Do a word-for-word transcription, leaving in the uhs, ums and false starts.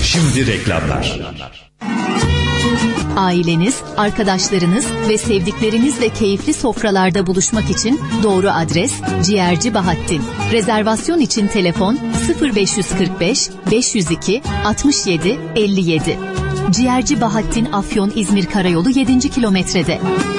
Şimdi reklamlar. Aileniz, arkadaşlarınız ve sevdiklerinizle keyifli sofralarda buluşmak için doğru adres Ciğerci Bahattin. Rezervasyon için telefon sıfır beş kırk beş beş yüz iki altmış yedi elli yedi. Ciğerci Bahattin Afyon İzmir Karayolu yedinci kilometrede.